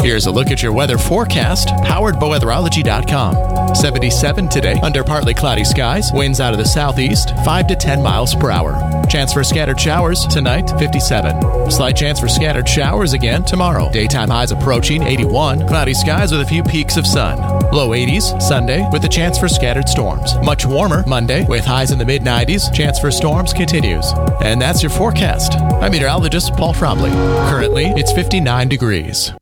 Here's a look at your weather forecast, powered by weatherology.com. 77 today, under partly cloudy skies, winds out of the southeast, 5 to 10 miles per hour. Chance for scattered showers tonight, 57. Slight chance for scattered showers again tomorrow. Daytime highs approaching 81. Cloudy skies with a few peaks of sun. Low 80s Sunday with a chance for scattered storms. Much warmer Monday with highs in the mid-90s. Chance for storms continues. And that's your forecast. I'm meteorologist Paul Fromley. Currently, it's 59 degrees.